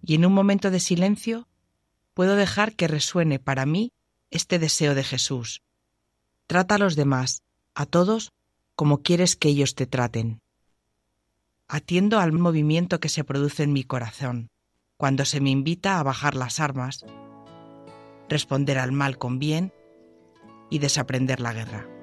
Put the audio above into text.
y en un momento de silencio puedo dejar que resuene para mí este deseo de Jesús. Trata a los demás, a todos, como quieres que ellos te traten. Atiendo al movimiento que se produce en mi corazón cuando se me invita a bajar las armas, responder al mal con bien y desaprender la guerra.